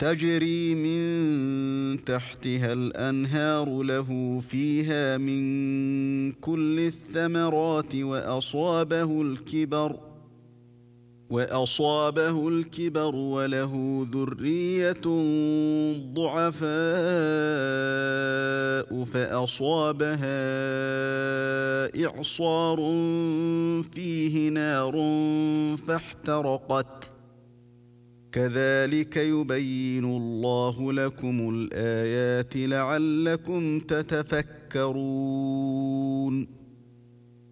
تجري من تحتها الأنهار له فيها من كل الثمرات وأصابه الكبر وله ذرية ضعفاء فأصابها إعصار فيه نار فاحترقت. كذلك يبين الله لكم الآيات لعلكم تتفكرون.